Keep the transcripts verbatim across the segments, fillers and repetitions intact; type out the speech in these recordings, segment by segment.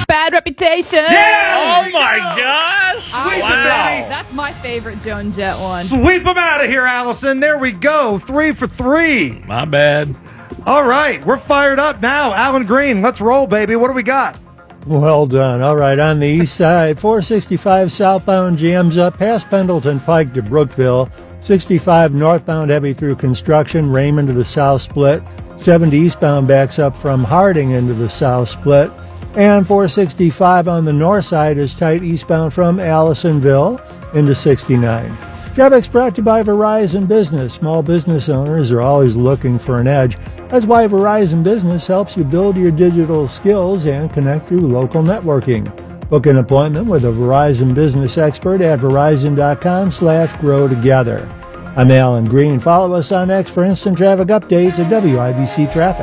Bad Reputation. Yeah! Oh, my gosh. I- Wow. That's my favorite Joan Jett one. Sweep them out of here, Allison. There we go. Three for three. My bad. All right, we're fired up now. Alan Green, let's roll, baby. What do we got? Well done. All right, on the east side, four sixty-five southbound jams up past Pendleton Pike to Brookville. sixty-five northbound heavy through construction, Raymond to the south split. seventy eastbound backs up from Harding into the south split. And four sixty-five on the north side is tight eastbound from Allisonville into sixty-nine. Traffic's brought to you by Verizon Business. Small business owners are always looking for an edge. That's why Verizon Business helps you build your digital skills and connect through local networking. Book an appointment with a Verizon Business expert at verizon.com slash grow together. I'm Alan Green. Follow us on X for instant traffic updates at W I B C Traffic.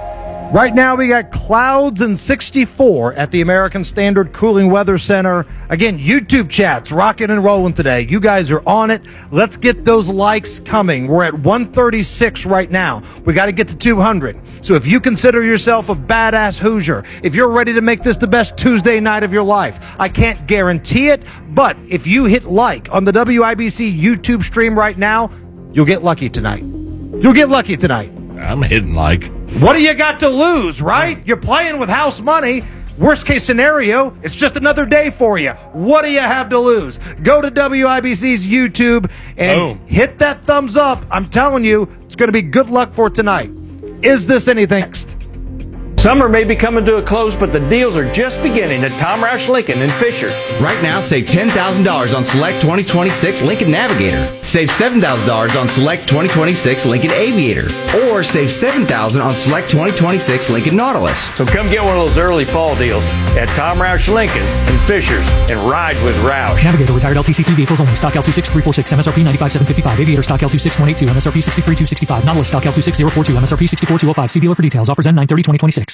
Right now we got clouds and sixty-four at the American Standard Cooling Weather Center. Again, YouTube chats rocking and rolling today. You guys are on it. Let's get those likes coming. We're at one thirty-six right now. We got to get to two hundred. So if you consider yourself a badass Hoosier, if you're ready to make this the best Tuesday night of your life, I can't guarantee it, but if you hit like on the W I B C YouTube stream right now, you'll get lucky tonight. You'll get lucky tonight. I'm hitting like. What do you got to lose, right? You're playing with house money. Worst case scenario, it's just another day for you. What do you have to lose? Go to W I B C's YouTube and Boom. hit that thumbs up. I'm telling you, it's going to be good luck for tonight. Is this anything next? Summer may be coming to a close, but the deals are just beginning at Tom Roush Lincoln in Fishers. Right now, save ten thousand dollars on select twenty twenty-six Lincoln Navigator. Save seven thousand dollars on select twenty twenty-six Lincoln Aviator. Or save seven thousand dollars on select twenty twenty-six Lincoln Nautilus. So come get one of those early fall deals at Tom Roush Lincoln in Fishers and ride with Roush. Navigator retired L T C P vehicles only. Stock L two six three four six, M S R P ninety-five seven fifty-five. Aviator stock L two six one eight two, M S R P sixty-three two sixty-five. Nautilus stock L two six zero four two, M S R P sixty-four two oh five. See dealer for details. Offers end nine thirty twenty twenty-six.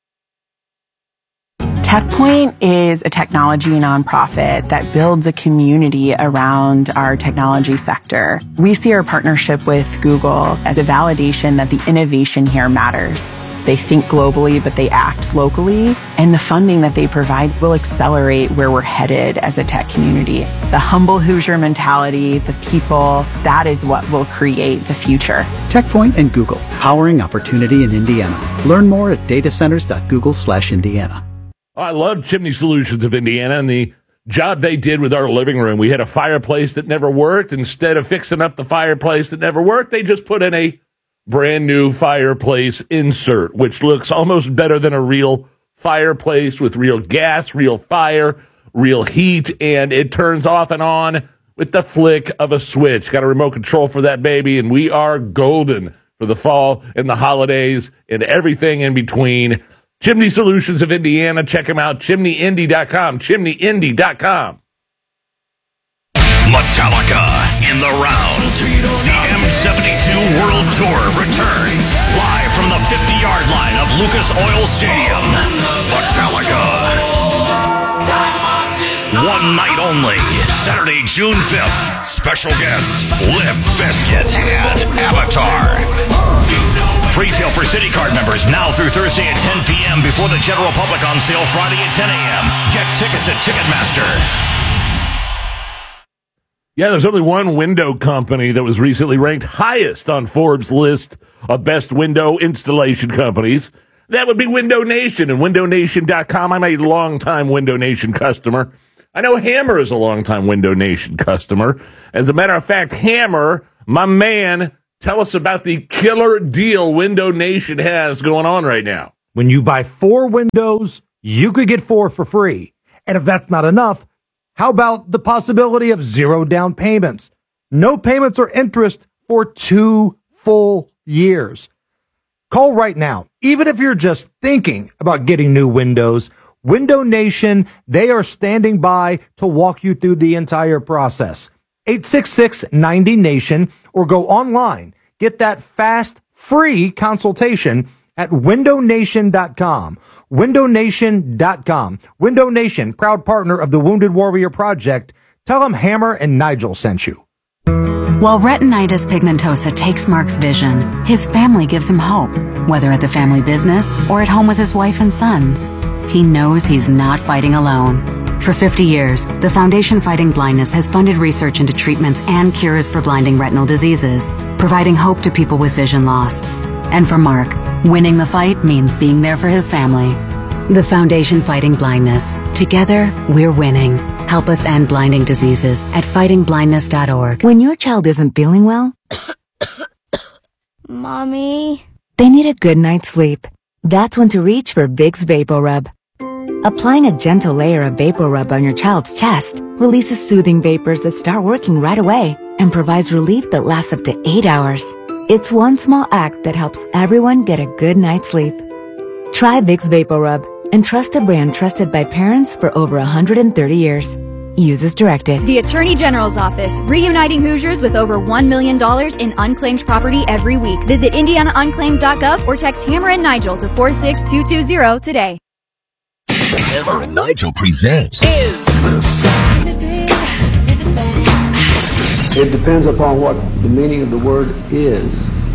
TechPoint is a technology nonprofit that builds a community around our technology sector. We see our partnership with Google as a validation that the innovation here matters. They think globally, but they act locally, and the funding that they provide will accelerate where we're headed as a tech community. The humble Hoosier mentality, the people, that is what will create the future. TechPoint and Google, powering opportunity in Indiana. Learn more at datacenters dot google slash Indiana. I love Chimney Solutions of Indiana and the job they did with our living room. We had a fireplace that never worked. Instead of fixing up the fireplace that never worked, they just put in a brand new fireplace insert, which looks almost better than a real fireplace with real gas, real fire, real heat, and it turns off and on with the flick of a switch. Got a remote control for that baby, and we are golden for the fall and the holidays and everything in between. Chimney Solutions of Indiana. Check them out, chimney indy dot com, chimney indy dot com. Metallica in the round. The M seventy-two World Tour returns live from the fifty-yard line of Lucas Oil Stadium. Metallica. One night only. Saturday, June fifth. Special guests, Limp Bizkit and Avatar. Pre-sale for City Card members now through Thursday at ten p.m. before the general public on sale Friday at ten a.m. Get tickets at Ticketmaster. Yeah, there's only one window company that was recently ranked highest on Forbes' list of best window installation companies. That would be Window Nation and window nation dot com. I'm a longtime Window Nation customer. I know Hammer is a longtime Window Nation customer. As a matter of fact, Hammer, my man, tell us about the killer deal Window Nation has going on right now. When you buy four windows, you could get four for free. And if that's not enough, how about the possibility of zero down payments? No payments or interest for two full years. Call right now. Even if you're just thinking about getting new windows, Window Nation, they are standing by to walk you through the entire process. eight six six ninety nation or go online. Get that fast, free consultation at window nation dot com. window nation dot com. Window Nation, proud partner of the Wounded Warrior Project. Tell them Hammer and Nigel sent you. While retinitis pigmentosa takes Mark's vision, his family gives him hope, whether at the family business or at home with his wife and sons. he knows he's not fighting alone. For fifty years, the Foundation Fighting Blindness has funded research into treatments and cures for blinding retinal diseases, providing hope to people with vision loss. And for Mark, winning the fight means being there for his family. The Foundation Fighting Blindness. Together, we're winning. Help us end blinding diseases at fighting blindness dot org. When your child isn't feeling well, Mommy, they need a good night's sleep. That's when to reach for Vicks VapoRub. Applying a gentle layer of VapoRub on your child's chest releases soothing vapors that start working right away and provides relief that lasts up to eight hours. It's one small act that helps everyone get a good night's sleep. Try Vicks VapoRub and trust a brand trusted by parents for over one hundred thirty years. Use as directed. The Attorney General's Office, reuniting Hoosiers with over one million dollars in unclaimed property every week. Visit indiana unclaimed dot gov or text Hammer and Nigel to four six two two zero today. Hammer and Nigel presents Is It depends upon what the meaning of the word is.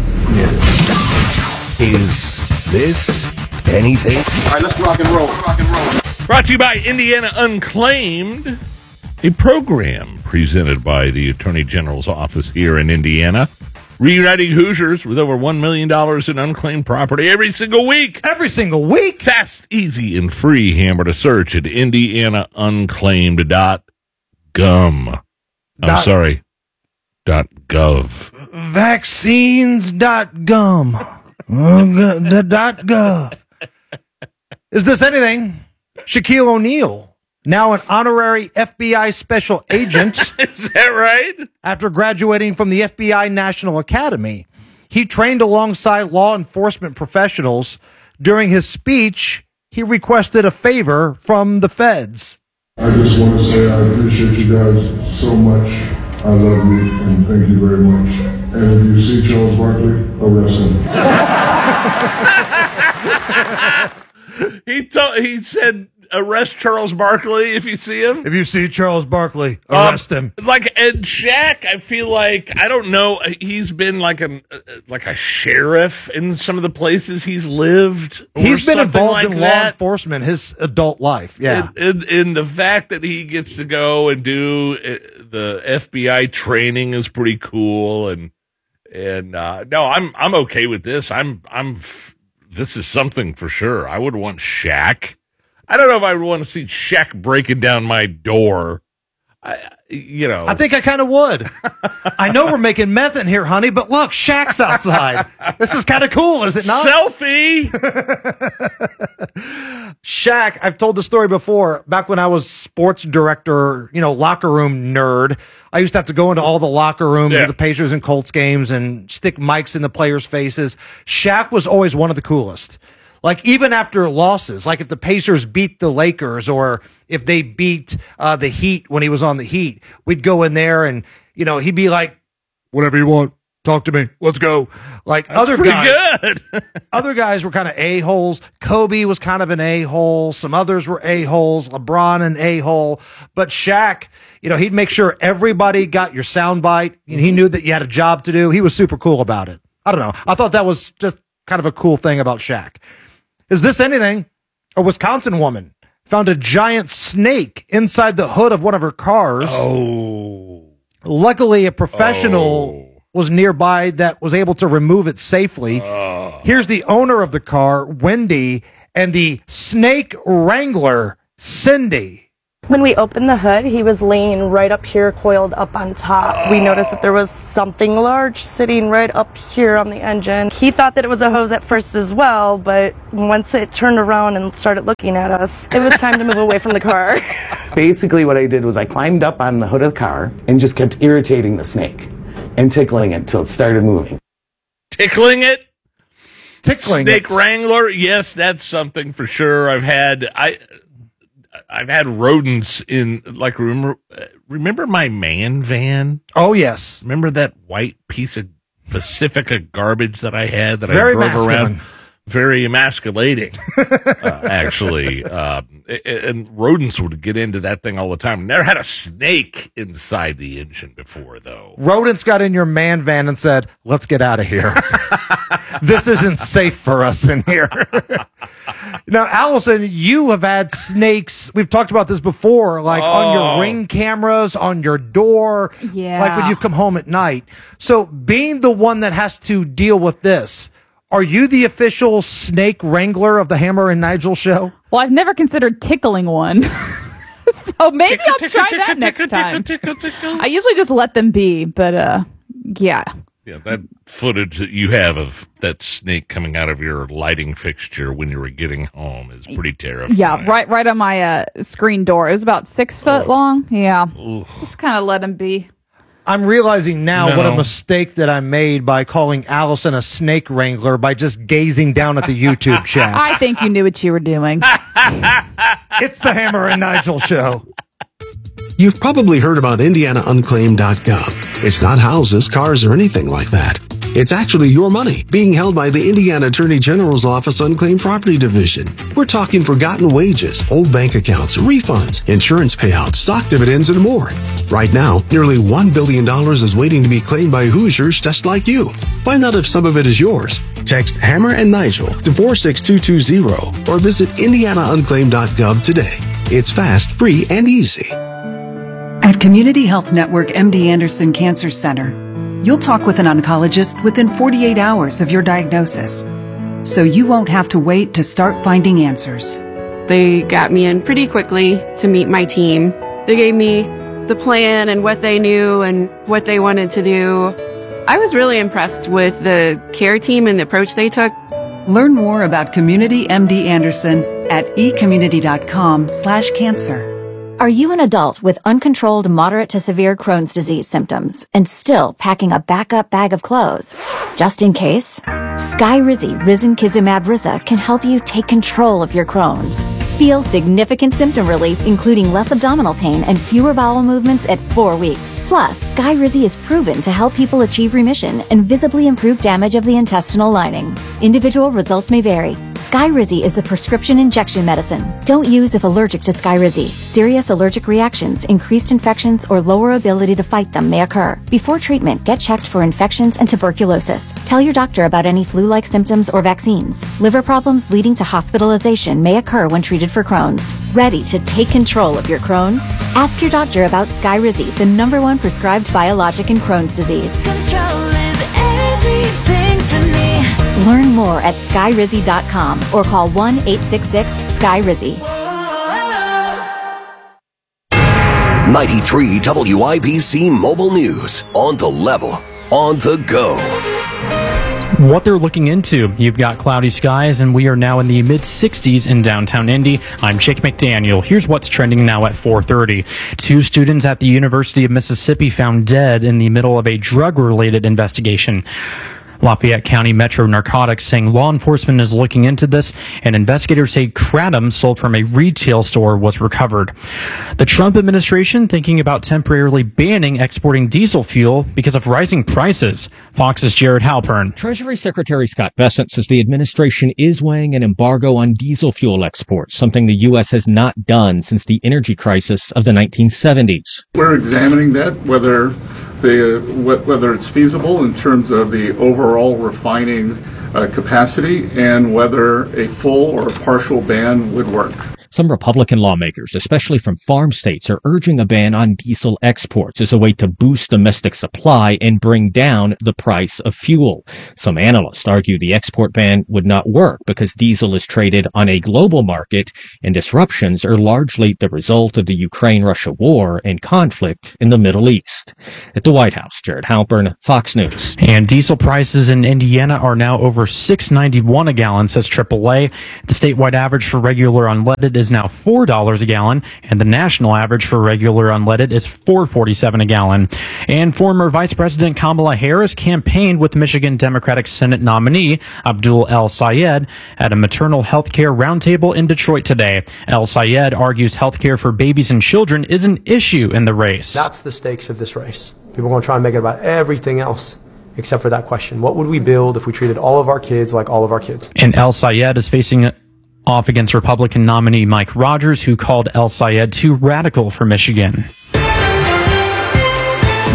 Yeah. Is this anything? All right, let's rock and roll. Rock and roll. Brought to you by Indiana Unclaimed, a program presented by the Attorney General's office here in Indiana, reuniting Hoosiers with over one million dollars in unclaimed property every single week. Every single week? Fast, easy, and free. Hammer to search at indiana unclaimed dot gum. I'm Dot- sorry, dot gov. Vaccines dot gum. The dot gov. Is this anything? Shaquille O'Neal, now an honorary F B I special agent. Is that right? After graduating from the F B I National Academy, he trained alongside law enforcement professionals. During his speech, he requested a favor from the feds. I just want to say I appreciate you guys so much. I love you and thank you very much. And if you see Charles Barkley, arrest him. He told, he said, arrest Charles Barkley if you see him. If you see Charles Barkley, arrest um, him. Like Ed Shaq, I feel like I don't know. He's been like a like a sheriff in some of the places he's lived. Or He's been involved like in that. law enforcement his adult life. Yeah, and, and, and the fact that he gets to go and do uh, the F B I training is pretty cool. And and uh, no, I'm I'm okay with this. I'm I'm. F- This is something for sure. I would want Shaq. I don't know if I would want to see Shaq breaking down my door. I, you know. I think I kind of would. I know we're making meth in here, honey, but look, Shaq's outside. This is kind of cool, is it not? Selfie! Shaq, I've told the story before. Back when I was sports director, you know, locker room nerd, I used to have to go into all the locker rooms Yeah. of the Pacers and Colts games and stick mics in the players' faces. Shaq was always one of the coolest. Like, even after losses, like if the Pacers beat the Lakers or if they beat uh, the Heat when he was on the Heat, we'd go in there and, you know, he'd be like, whatever you want, talk to me, let's go. Like, That's other pretty guys, good. other guys were kind of a-holes. Kobe was kind of an a-hole. Some others were a-holes. LeBron an a-hole. But Shaq, you know, he'd make sure everybody got your soundbite. And he knew that you had a job to do. He was super cool about it. I don't know. I thought that was just kind of a cool thing about Shaq. Is this anything? A Wisconsin woman found a giant snake inside the hood of one of her cars. Oh. Luckily, a professional Oh. was nearby that was able to remove it safely. Oh. Here's the owner of the car, Wendy, and the snake wrangler, Cindy. When we opened the hood, he was laying right up here, coiled up on top. We noticed that there was something large sitting right up here on the engine. He thought that it was a hose at first as well, but once it turned around and started looking at us, it was time to move away from the car. Basically what I did was I climbed up on the hood of the car and just kept irritating the snake and tickling it until it started moving. Tickling it? Tickling Snake it. wrangler? Yes, that's something for sure. I've had I I've had rodents in, like, remember remember my man van? Oh, yes. Remember that white piece of Pacifica garbage that I had that Very I drove masculine. around? Very emasculating, uh, actually. Um, and rodents would get into that thing all the time. Never had a snake inside the engine before, though. Rodents got in your man van and said, let's get out of here. This isn't safe for us in here. Now, Allison, you have had snakes. We've talked about this before, like Oh. on your Ring cameras, on your door, Yeah. like when you come home at night. So, being the one that has to deal with this, are you the official snake wrangler of the Hammer and Nigel show? Well, I've never considered tickling one. So maybe I'll try that next time. I usually just let them be, but uh, yeah. Yeah, that footage that you have of that snake coming out of your lighting fixture when you were getting home is pretty terrifying. Yeah, right right on my uh, screen door. It was about six foot long. Yeah. Ooh. Just kind of let them be. I'm realizing now No. what a mistake that I made by calling Allison a snake wrangler by just gazing down at the YouTube chat. I think you knew what you were doing. It's the Hammer and Nigel show. You've probably heard about Indiana Unclaimed dot gov. It's not houses, cars, or anything like that. It's actually your money being held by the Indiana Attorney General's Office Unclaimed Property Division. We're talking forgotten wages, old bank accounts, refunds, insurance payouts, stock dividends, and more. Right now, nearly one billion dollars is waiting to be claimed by Hoosiers just like you. Find out if some of it is yours. Text Hammer and Nigel to four six two two zero or visit Indiana Unclaimed dot gov today. It's fast, free, and easy. At Community Health Network M D Anderson Cancer Center, you'll talk with an oncologist within forty-eight hours of your diagnosis, so you won't have to wait to start finding answers. They got me in pretty quickly to meet my team. They gave me the plan and what they knew and what they wanted to do. I was really impressed with the care team and the approach they took. Learn more about Community M D Anderson at e community dot com slash cancer. Are you an adult with uncontrolled moderate to severe Crohn's disease symptoms and still packing a backup bag of clothes? Just in case, Skyrizi Risankizumab Riza can help you take control of your Crohn's. Feel significant symptom relief, including less abdominal pain and fewer bowel movements at four weeks. Plus, Skyrizi is proven to help people achieve remission and visibly improve damage of the intestinal lining. Individual results may vary. Skyrizi is a prescription injection medicine. Don't use if allergic to Skyrizi. Serious allergic reactions, increased infections, or lower ability to fight them may occur. Before treatment, get checked for infections and tuberculosis. Tell your doctor about any flu-like symptoms or vaccines. Liver problems leading to hospitalization may occur when treated for Crohn's. Ready to take control of your Crohn's? Ask your doctor about Skyrizi, the number one prescribed biologic in Crohn's disease. Control is everything to me. Learn more at skyrizi dot com or call one eight six six sky rizi. ninety-three W I B C Mobile News. On the level. On the go. What they're looking into. You've got cloudy skies, and we are now in the mid sixties in downtown Indy. I'm Jake McDaniel. Here's what's trending now at four thirty. Two students at the University of Mississippi found dead in the middle of a drug-related investigation. Lafayette County Metro Narcotics saying law enforcement is looking into this, and investigators say kratom sold from a retail store was recovered. The Trump administration thinking about temporarily banning exporting diesel fuel because of rising prices. Fox's Jared Halpern. Treasury Secretary Scott Bessent says the administration is weighing an embargo on diesel fuel exports, something the U S has not done since the energy crisis of the nineteen seventies. We're examining that, whether the wh- whether it's feasible in terms of the overall refining uh, capacity and whether a full or a partial ban would work. Some Republican lawmakers, especially from farm states, are urging a ban on diesel exports as a way to boost domestic supply and bring down the price of fuel. Some analysts argue the export ban would not work because diesel is traded on a global market and disruptions are largely the result of the Ukraine-Russia war and conflict in the Middle East. At the White House, Jared Halpern, Fox News. And diesel prices in Indiana are now over six ninety-one a gallon, says triple A. The statewide average for regular unleaded is now four dollars a gallon, and the national average for regular unleaded is four forty-seven a gallon. And former Vice President Kamala Harris campaigned with Michigan Democratic Senate nominee Abdul El-Sayed at a maternal health care roundtable in Detroit today. El-Sayed argues health care for babies and children is an issue in the race. That's the stakes of this race. People are going to try and make it about everything else except for that question. What would we build if we treated all of our kids like all of our kids? And El-Sayed is facing off against Republican nominee Mike Rogers, who called El-Sayed too radical for Michigan.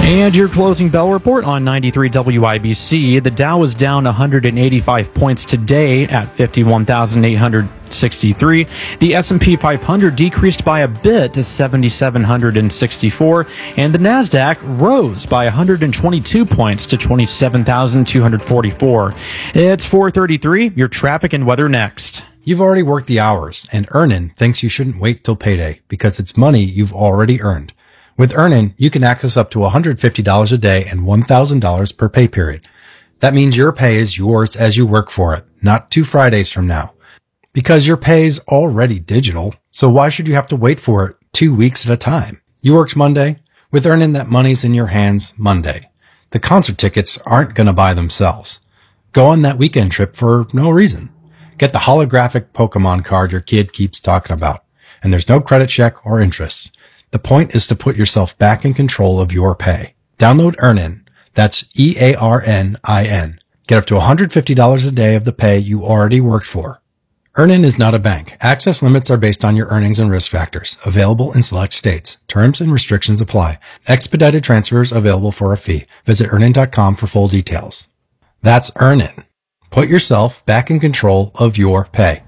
And your closing bell report on ninety-three W I B C. The Dow is down one hundred eighty-five points today at fifty-one thousand eight hundred sixty-three. The S and P five hundred decreased by a bit to seven thousand seven hundred sixty-four. And the NASDAQ rose by one hundred twenty-two points to twenty-seven thousand two hundred forty-four. It's four thirty-three. Your traffic and weather next. You've already worked the hours, and Earnin thinks you shouldn't wait till payday because it's money you've already earned. With Earnin, you can access up to one hundred fifty dollars a day and one thousand dollars per pay period. That means your pay is yours as you work for it, not two Fridays from now. Because your pay is already digital, so why should you have to wait for it two weeks at a time? You worked Monday. With Earnin, that money's in your hands Monday. The concert tickets aren't going to buy themselves. Go on that weekend trip for no reason. Get the holographic Pokemon card your kid keeps talking about. And there's no credit check or interest. The point is to put yourself back in control of your pay. Download Earnin. That's E A R N I N. Get up to one hundred fifty dollars a day of the pay you already worked for. Earnin is not a bank. Access limits are based on your earnings and risk factors. Available in select states. Terms and restrictions apply. Expedited transfers available for a fee. Visit earnin dot com for full details. That's Earnin. Put yourself back in control of your pay.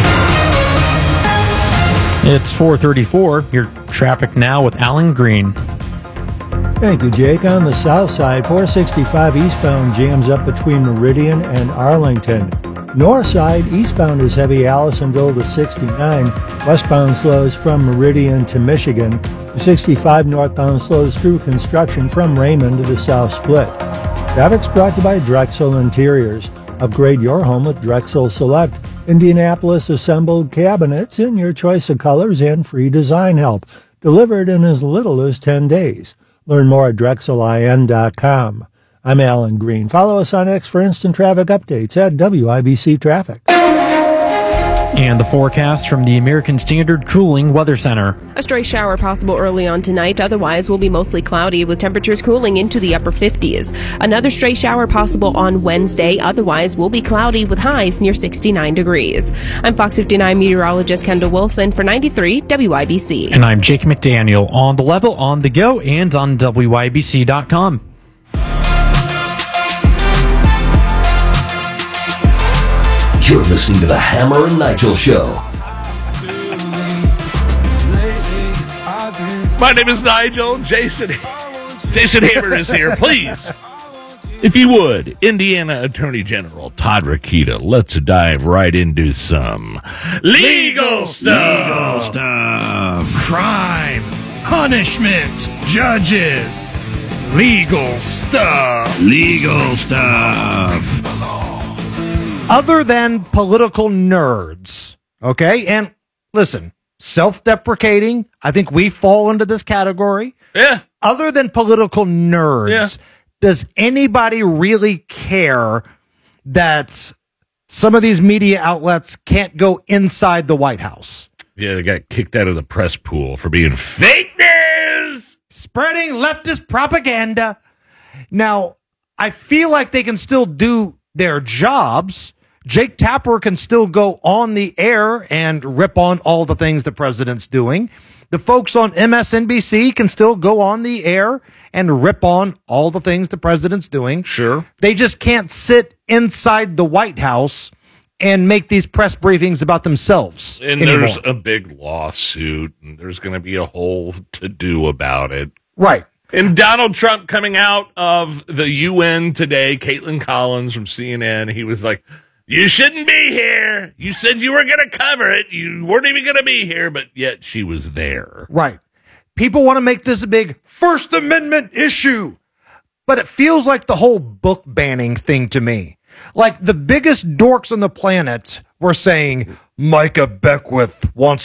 It's four thirty-four. Your traffic now with Alan Green. Thank you, Jake. On the south side, four sixty-five eastbound jams up between Meridian and Arlington. North side, eastbound is heavy Allisonville to sixty-nine. Westbound slows from Meridian to Michigan. The sixty-five northbound slows through construction from Raymond to the South Split. Traffic's brought to you by Drexel Interiors. Upgrade your home with Drexel Select. Indianapolis assembled cabinets in your choice of colors and free design help. Delivered in as little as ten days. Learn more at drexel I N dot com. I'm Alan Green. Follow us on X for instant traffic updates at W I B C Traffic. And the forecast from the American Standard Cooling Weather Center. A stray shower possible early on tonight. Otherwise, will be mostly cloudy with temperatures cooling into the upper fifties. Another stray shower possible on Wednesday. Otherwise, will be cloudy with highs near sixty-nine degrees. I'm Fox fifty-nine meteorologist Kendall Wilson for ninety-three W I B C. And I'm Jake McDaniel. On the level, on the go, and on W I B C dot com. You're listening to the Hammer and Nigel Show. My name is Nigel. Jason Jason Hammer is here. Please, if you would, Indiana Attorney General Todd Rokita, let's dive right into some legal stuff. Legal stuff. Crime. Punishment. Judges. Legal stuff. Legal stuff. Other than political nerds, okay? And listen, self-deprecating, I think we fall into this category. Yeah. Other than political nerds, Yeah. does anybody really care that some of these media outlets can't go inside the White House? Yeah, they got kicked out of the press pool for being fake news, spreading leftist propaganda. Now, I feel like they can still do their jobs. Jake Tapper can still go on the air and rip on all the things the president's doing. The folks on M S N B C can still go on the air and rip on all the things the president's doing. Sure. They just can't sit inside the White House and make these press briefings about themselves and anymore. There's a big lawsuit, and there's going to be a whole to-do about it. Right. And Donald Trump coming out of the U N today, Caitlin Collins from C N N, he was like, you shouldn't be here. You said you were going to cover it. You weren't even going to be here, but yet she was there. Right. People want to make this a big First Amendment issue, but it feels like the whole book banning thing to me. Like the biggest dorks on the planet were saying, Micah Beckwith wants